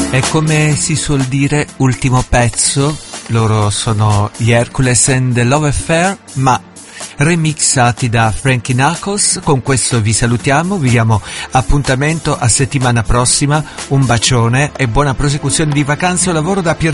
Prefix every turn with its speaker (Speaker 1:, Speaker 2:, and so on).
Speaker 1: E come si suol dire, ultimo pezzo, loro sono gli Hercules and the Love Affair, ma remixati da Frankie Knuckles. Con questo vi salutiamo, vi diamo appuntamento a settimana prossima, un bacione e buona prosecuzione di vacanze o lavoro da Pier